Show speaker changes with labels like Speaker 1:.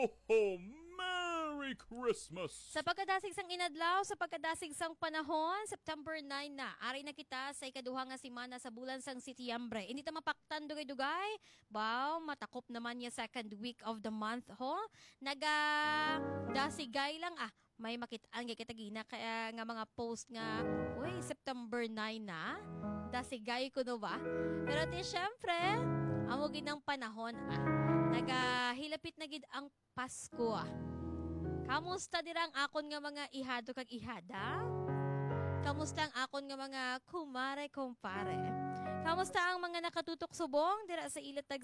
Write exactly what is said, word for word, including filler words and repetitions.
Speaker 1: ho, ho! Merry Christmas!
Speaker 2: Sa pagkadasig sang inadlaw, sa pagkadasig sang panahon, September nine na. Ari na kita sa ikaduha nga simana sa bulan sang Setyembre. Hindi ta mapaktan dugay-dugay. Baw, matakop naman niya second week of the month ho. Naga dasigay lang ah. May makitaan kay kitagina kaya nga mga post nga, uy, September nine na. Dasigay ko no ba? Pero di syempre, amugin ng panahon ah. Nagahilapit na gid ang Pasko ah. Kamusta dirang akon nga mga ihado kag ihada? Kamusta ang akon nga mga kumare kumpare? Kamusta ang mga nakatutok subong dira sa ilatag